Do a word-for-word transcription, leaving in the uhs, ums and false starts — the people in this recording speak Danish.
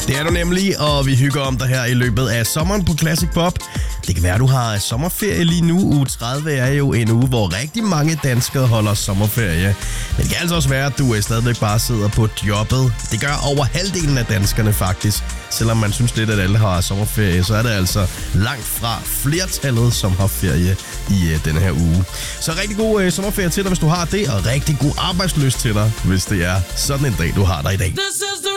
Det er du nemlig, og vi hygger om dig her i løbet af sommeren på Classic Pop. Det kan være, at du har sommerferie lige nu. Uge tredive er jo en uge, hvor rigtig mange danskere holder sommerferie. Men det kan altså også være, at du stadigvæk bare sidder på jobbet. Det gør over halvdelen af danskerne faktisk. Selvom man synes lidt, at alle har sommerferie, så er det altså langt fra flertallet, som har ferie i uh, denne her uge. Så rigtig god uh, sommerferie til dig, hvis du har det, og rigtig god arbejdslyst til dig, hvis det er sådan en dag, du har der i dag.